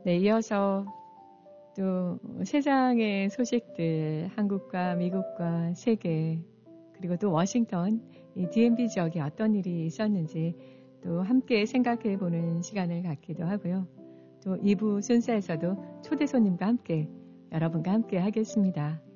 네, 이어서 또 세상의 소식들, 한국과 미국과 세계, 그리고 또 워싱턴, 이 DMV 지역에 어떤 일이 있었는지 또 함께 생각해보는 시간을 갖기도 하고요. 또 2부 순서에서도 초대 손님과 함께, 여러분과 함께 하겠습니다.